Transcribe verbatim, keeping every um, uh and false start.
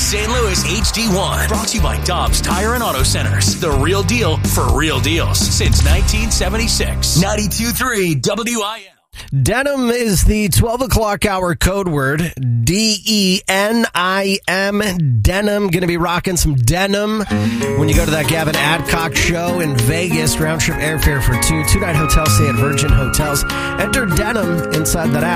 Saint Louis H D one. Brought to you by Dobbs Tire and Auto Centers. The real deal for real deals since nineteen seventy-six. ninety-two point three W I L. Denim is the twelve o'clock hour code word. D E N I M. Denim. Going to be rocking some denim when you go to that Gavin Adcock show in Vegas. Round trip airfare for two. Two-night hotel stay at Virgin Hotels. Enter denim inside that app.